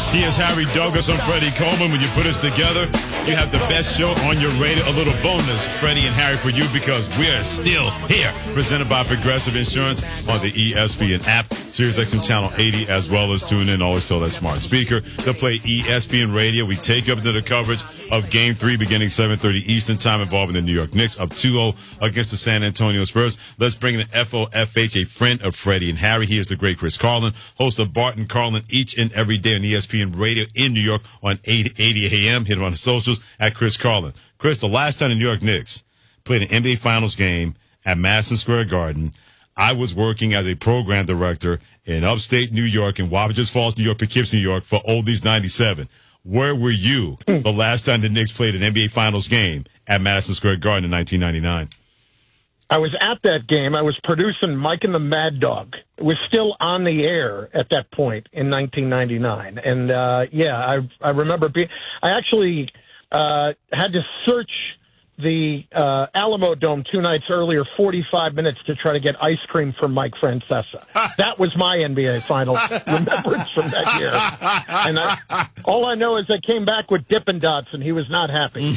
He is Harry Douglas. I'm Freddie Coleman. When you put us together, you have the best show on your radio. A little bonus, Freddie and Harry, for you because we're still here. Presented by Progressive Insurance on the ESPN app, SiriusXM Channel 80, as well as tune in. Always tell that smart speaker to play ESPN Radio. We take you up into the coverage of Game 3 beginning 7:30 Eastern Time involving the New York Knicks up 2-0 against the San Antonio Spurs. Let's bring in FOFH, a friend of Freddie and Harry. He is the great Chris Carlin, host of Bart and Carlin each and every day on ESPN Radio in New York on 880 AM. Hit him on the socials at Chris Carlin. Chris, the last time the New York Knicks played an NBA Finals game at Madison Square Garden, I was working as a program director in upstate New York in Wabash Falls, New York, Poughkeepsie, New York for Oldies 97. Where were you the last time the Knicks played an NBA Finals game at Madison Square Garden in 1999? I was at that game. I was producing Mike and the Mad Dog. It was still on the air at that point in 1999. And, I remember I actually had to search the Alamo Dome 2 nights earlier, 45 minutes to try to get ice cream from Mike Francesa. That was my NBA Finals remembrance from that year. And all I know is I came back with Dippin' Dots, and he was not happy.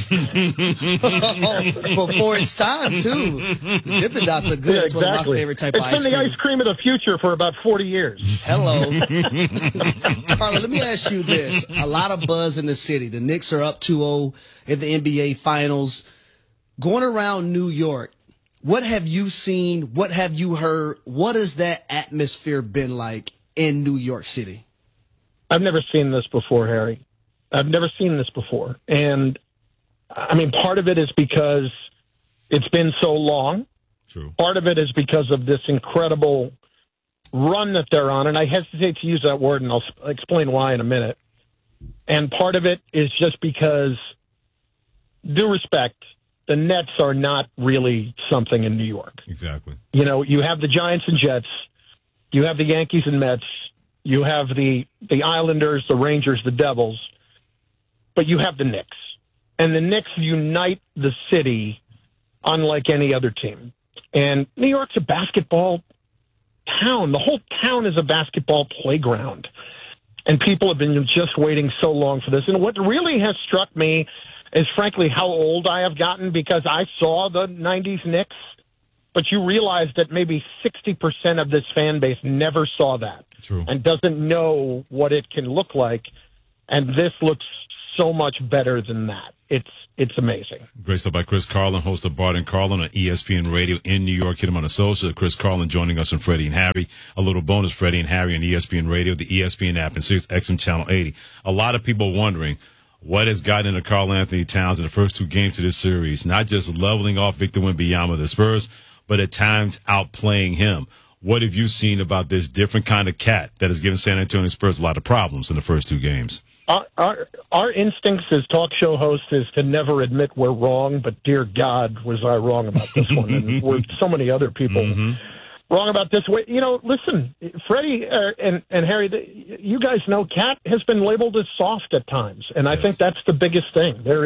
Before its time, too. Dippin' Dots are good. Yeah, it's one of my favorite type of ice cream. It's been the ice cream of the future for about 40 years. Hello. Carla, let me ask you this. A lot of buzz in the city. The Knicks are up 2-0 in the NBA Finals. Going around New York, what have you seen? What have you heard? What has that atmosphere been like in New York City? I've never seen this before, Harry. I've never seen this before. And, I mean, part of it is because it's been so long. True. Part of it is because of this incredible run that they're on. And I hesitate to use that word, and I'll explain why in a minute. And part of it is just because, due respect, the Nets are not really something in New York. Exactly. You know, you have the Giants and Jets. You have the Yankees and Mets. You have the Islanders, the Rangers, the Devils. But you have the Knicks. And the Knicks unite the city unlike any other team. And New York's a basketball town. The whole town is a basketball playground. And people have been just waiting so long for this. And what really has struck me is, frankly, how old I have gotten, because I saw the 90s Knicks, but you realize that maybe 60% of this fan base never saw that. True. And doesn't know what it can look like. And this looks so much better than that. It's amazing. Great stuff by Chris Carlin, host of Bart and Carlin on ESPN Radio in New York. Hit him on the social. Chris Carlin joining us on Freddie and Harry. A little bonus, Freddie and Harry on ESPN Radio, the ESPN app, and SiriusXM Channel 80. A lot of people wondering what has gotten into Karl Anthony Towns in the first 2 games of this series, not just leveling off Victor Wembanyama of the Spurs, but at times outplaying him. What have you seen about this different kind of cat that has given San Antonio Spurs a lot of problems in the first 2 games? Our instincts as talk show hosts is to never admit we're wrong, but dear God, was I wrong about this one. And we're so many other people wrong about this. You know, listen, Freddie and Harry, you guys know Cat has been labeled as soft at times, and I think that's the biggest thing. There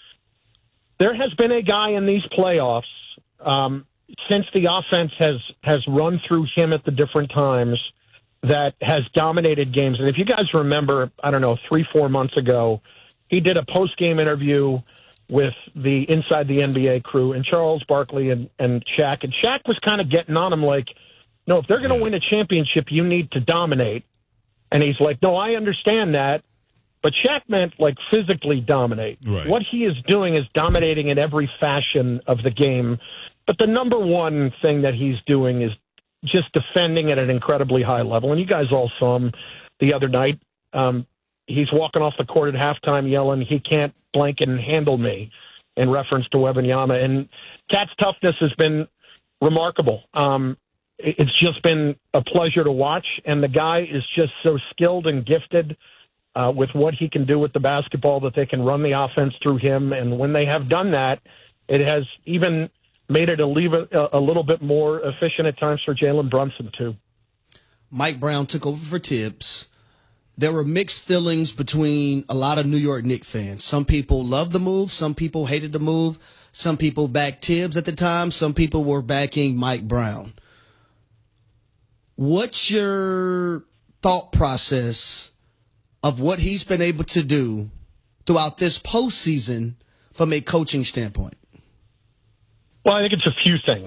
has been a guy in these playoffs since the offense has run through him at the different times that has dominated games. And if you guys remember, I don't know, 3-4 months ago, he did a post-game interview with the Inside the NBA crew and Charles Barkley and Shaq. And Shaq was kind of getting on him like, no, if they're going to win a championship, you need to dominate. And he's like, no, I understand that. But Shaq meant like physically dominate. Right. What he is doing is dominating in every fashion of the game. But the number one thing that he's doing is just defending at an incredibly high level. And you guys all saw him the other night. He's walking off the court at halftime yelling, he can't blanket and handle me, in reference to Wembanyama. And Cat's toughness has been remarkable. It's just been a pleasure to watch. And the guy is just so skilled and gifted with what he can do with the basketball that they can run the offense through him. And when they have done that, it has even made it a little bit more efficient at times for Jalen Brunson, too. Mike Brown took over for Tibbs. There were mixed feelings between a lot of New York Knicks fans. Some people loved the move. Some people hated the move. Some people backed Tibbs at the time. Some people were backing Mike Brown. What's your thought process of what he's been able to do throughout this postseason from a coaching standpoint? Well, I think it's a few things.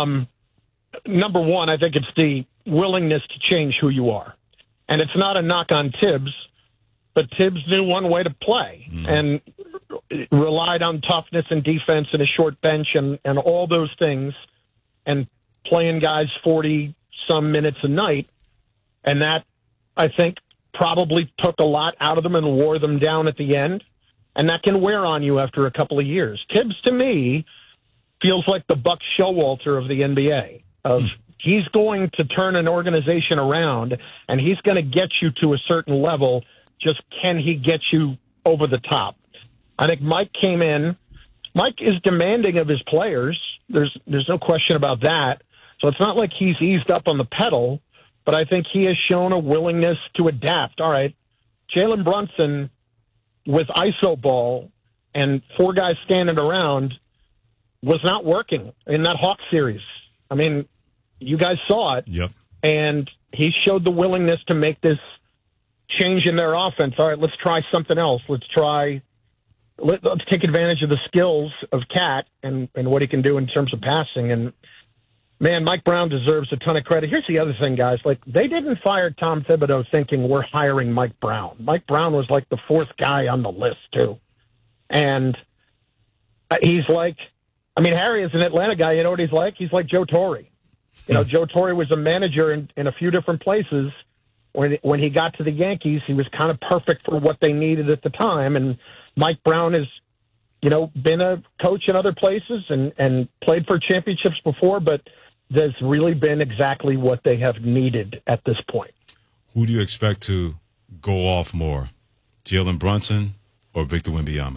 Number one, I think it's the willingness to change who you are. And it's not a knock on Tibbs, but Tibbs knew one way to play and relied on toughness and defense and a short bench and all those things and playing guys 40-some minutes a night. And that, I think, probably took a lot out of them and wore them down at the end. And that can wear on you after a couple of years. Tibbs, to me, feels like the Buck Showalter of the NBA. He's going to turn an organization around, and he's going to get you to a certain level. Just can he get you over the top? I think Mike came in. Mike is demanding of his players. There's no question about that. So it's not like he's eased up on the pedal, but I think he has shown a willingness to adapt. All right, Jalen Brunson with iso ball and 4 guys standing around was not working in that Hawks series. I mean, you guys saw it. Yep. And he showed the willingness to make this change in their offense. All right, let's try something else. Let's take advantage of the skills of Cat and what he can do in terms of passing. And, man, Mike Brown deserves a ton of credit. Here's the other thing, guys. Like, they didn't fire Tom Thibodeau thinking we're hiring Mike Brown. Mike Brown was like the 4th guy on the list, too. And he's like, I mean, Harry is an Atlanta guy. You know what he's like? He's like Joe Torre. You know, Joe Torre was a manager in a few different places. When he got to the Yankees, he was kind of perfect for what they needed at the time. And Mike Brown has, you know, been a coach in other places and played for championships before, but has really been exactly what they have needed at this point. Who do you expect to go off more, Jalen Brunson or Victor Wembanyama?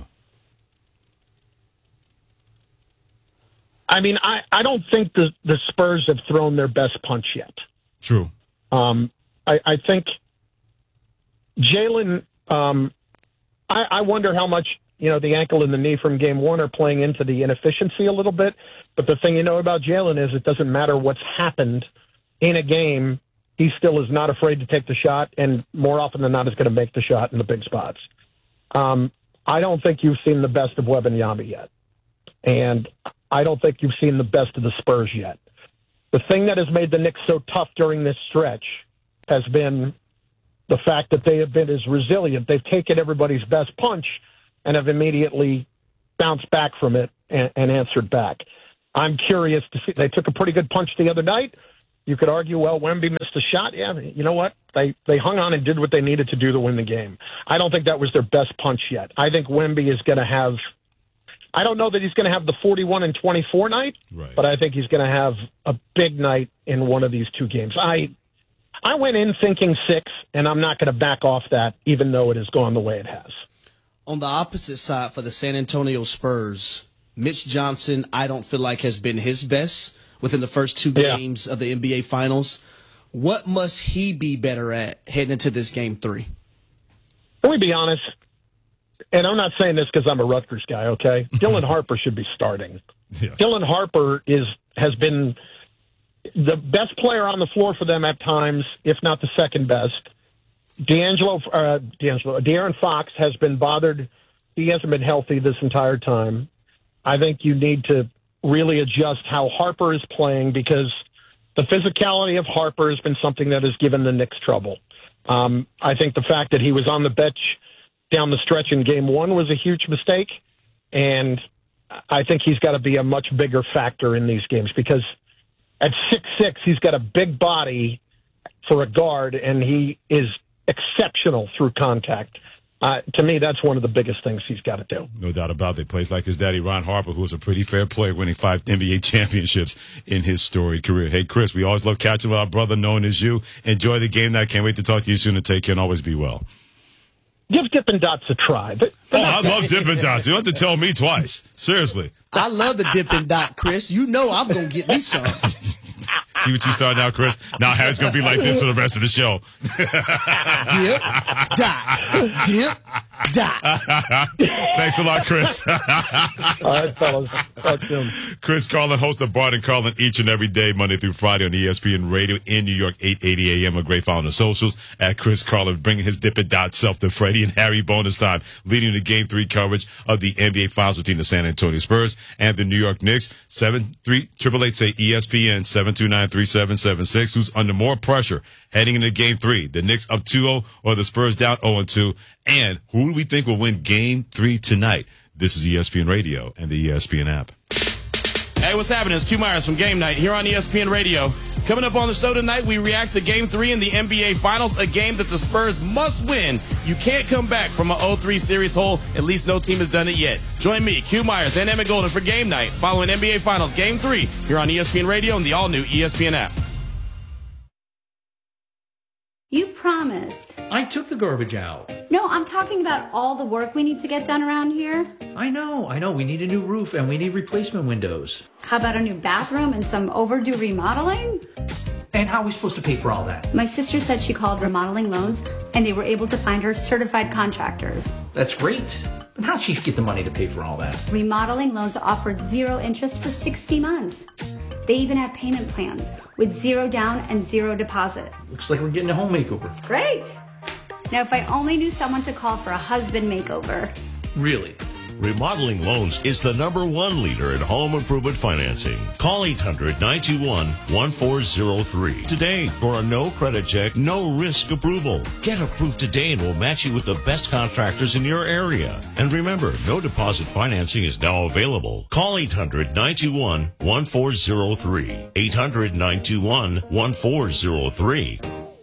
I mean, I don't think the Spurs have thrown their best punch yet. True. I think Jalen, I wonder how much, you know, the ankle and the knee from game 1 are playing into the inefficiency a little bit. But the thing you know about Jalen is it doesn't matter what's happened in a game. He still is not afraid to take the shot, and more often than not is going to make the shot in the big spots. I don't think you've seen the best of Wembanyama yet. And I don't think you've seen the best of the Spurs yet. The thing that has made the Knicks so tough during this stretch has been the fact that they have been as resilient. They've taken everybody's best punch and have immediately bounced back from it and answered back. I'm curious to see. They took a pretty good punch the other night. You could argue, well, Wemby missed a shot. Yeah, you know what? They hung on and did what they needed to do to win the game. I don't think that was their best punch yet. I think Wemby is going to have – I don't know that he's going to have the 41 and 24 night, right, but I think he's going to have a big night in one of these 2 games. I went in thinking 6, and I'm not going to back off that, even though it has gone the way it has. On the opposite side for the San Antonio Spurs, Mitch Johnson, I don't feel like has been his best within the first 2 games of the NBA Finals. What must he be better at heading into this game 3? Let me be honest. And I'm not saying this because I'm a Rutgers guy, okay? Dylan Harper should be starting. Yeah. Dylan Harper has been the best player on the floor for them at times, if not the second best. De'Aaron Fox has been bothered. He hasn't been healthy this entire time. I think you need to really adjust how Harper is playing because the physicality of Harper has been something that has given the Knicks trouble. I think the fact that he was on the bench down the stretch in game 1 was a huge mistake, and I think he's got to be a much bigger factor in these games because at 6'6", he's got a big body for a guard, and he is exceptional through contact. To me, that's one of the biggest things he's got to do. No doubt about it. He plays like his daddy, Ron Harper, who was a pretty fair player, winning 5 NBA championships in his storied career. Hey, Chris, we always love catching with our brother known as you. Enjoy the game night. Can't wait to talk to you soon, and take care and always be well. Give Dippin' Dots a try. I love Dippin' Dots. You don't have to tell me twice. Seriously. I love the Dippin' Dot, Chris. You know I'm going to get me some. See what you started out, Chris? Now Harry's going to be like this for the rest of the show. Dip, dot. Dip, dot. Thanks a lot, Chris. All right, fellas. Talk soon. Chris Carlin, host of Bart and Carlin, each and every day, Monday through Friday on ESPN Radio in New York, 8:80 a.m. A great follow on the socials at Chris Carlin, bringing his Dippin' Dot self to Freddie and Harry bonus time, leading the Game 3 coverage of the NBA Finals between the San Antonio Spurs and the New York Knicks. 73888 say ESPN 729-3776. Who's under more pressure heading into Game 3? The Knicks up 2-0 or the Spurs down 0-2? And who do we think will win Game 3 tonight? This is ESPN Radio and the ESPN app. Hey, what's happening? It's Q Myers from Game Night here on ESPN Radio. Coming up on the show tonight, we react to Game 3 in the NBA Finals, a game that the Spurs must win. You can't come back from an 0-3 series hole. At least no team has done it yet. Join me, Q Myers, and Emmett Golden for Game Night, following NBA Finals Game 3 here on ESPN Radio and the all-new ESPN app. You promised. I took the garbage out. No, I'm talking about all the work we need to get done around here. I know. We need a new roof and we need replacement windows. How about a new bathroom and some overdue remodeling? And how are we supposed to pay for all that? My sister said she called Remodeling Loans and they were able to find her certified contractors. That's great. But how'd she get the money to pay for all that? Remodeling Loans offered 0 interest for 60 months. They even have payment plans with 0 down and 0 deposit. Looks like we're getting a home makeover. Great. Now, if I only knew someone to call for a husband makeover. Really? Remodeling Loans is the #1 leader in home improvement financing. Call 800-921-1403 today for a no credit check, no risk approval. Get approved today and we'll match you with the best contractors in your area. And remember, no deposit financing is now available. Call 800-921-1403. 800-921-1403.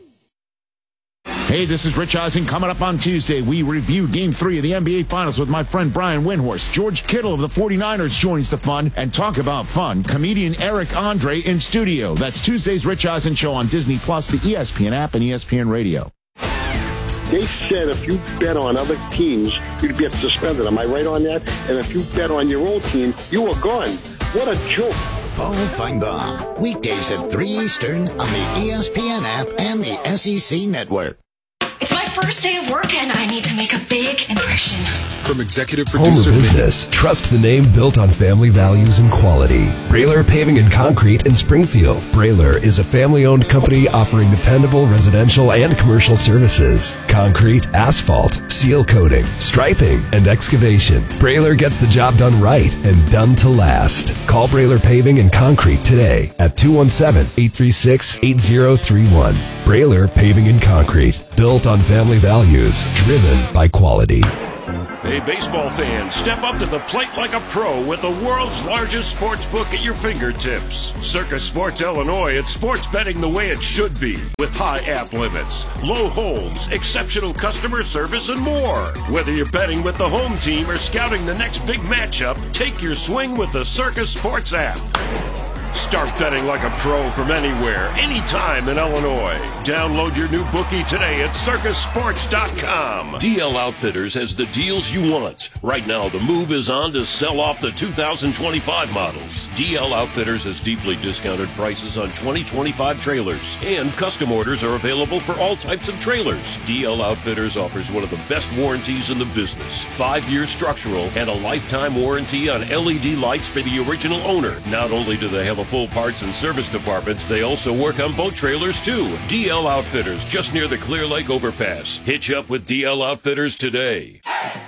Hey, this is Rich Eisen. Coming up on Tuesday, we review Game 3 of the NBA Finals with my friend Brian Windhorst. George Kittle of the 49ers joins the fun, and talk about fun, comedian Eric Andre in studio. That's Tuesday's Rich Eisen Show on Disney+, the ESPN app, and ESPN Radio. They said if you bet on other teams, you'd get suspended. Am I right on that? And if you bet on your own team, you were gone. What a joke. Paul Feinbaum, weekdays at 3 Eastern on the ESPN app and the SEC Network. It's my first day of work and I need to make a big impression. From executive producer Homer Business. Trust the name built on family values and quality. Brailer Paving and Concrete in Springfield. Brailer is a family-owned company offering dependable residential and commercial services. Concrete, asphalt, seal coating, striping, and excavation. Brailer gets the job done right and done to last. Call Brailer Paving and Concrete today at 217-836-8031. Brailer Paving and Concrete. Built on family values, driven by quality. Hey, baseball fans, step up to the plate like a pro with the world's largest sports book at your fingertips. Circus Sports Illinois, it's sports betting the way it should be, with high app limits, low holds, exceptional customer service, and more. Whether you're betting with the home team or scouting the next big matchup, take your swing with the Circus Sports app. Start betting like a pro from anywhere, anytime in Illinois. Download your new bookie today at circusports.com. DL Outfitters has the deals you want. Right now, the move is on to sell off the 2025 models. DL Outfitters has deeply discounted prices on 2025 trailers, and custom orders are available for all types of trailers. DL Outfitters offers one of the best warranties in the business. 5-year structural and a lifetime warranty on LED lights for the original owner. Not only do they have a full parts and service department, they also work on boat trailers too. DL Outfitters, just near the Clear Lake overpass. Hitch up with DL Outfitters today.